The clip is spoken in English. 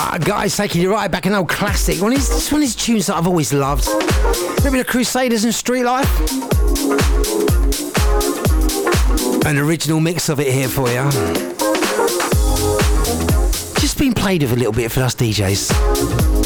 Guys, taking you right back, an old classic. It's one of his tunes that I've always loved. Remember the Crusaders and Street Life? An original mix of it here for you. Just been played with a little bit for us DJs.